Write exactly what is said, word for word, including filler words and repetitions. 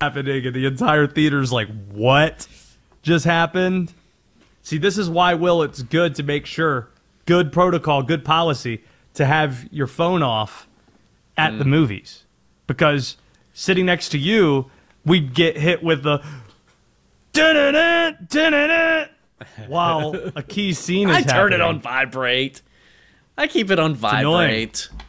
happening, and the entire theater's like, what just happened? See, this is why, Will, it's good to make sure, good protocol, good policy, to have your phone off at mm. the movies. Because sitting next to you, we'd get hit with the da-da-da, da-da-da, while a key scene is I turn happening. it on vibrate. I keep it on vibrate.